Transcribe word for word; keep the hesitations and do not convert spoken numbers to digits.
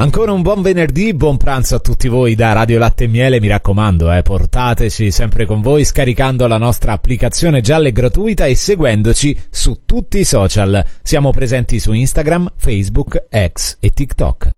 Ancora un buon venerdì, buon pranzo a tutti voi da Radio Latte e Miele, mi raccomando, eh, portateci sempre con voi scaricando la nostra applicazione gialla e gratuita e seguendoci su tutti i social. Siamo presenti su Instagram, Facebook, X e TikTok.